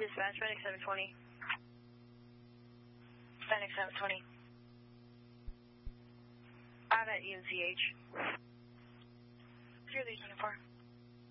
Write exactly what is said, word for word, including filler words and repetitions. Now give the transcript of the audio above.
Dispatch, Medic seven twenty. Medic seven twenty. I'm at E M C H. zero three twenty-four.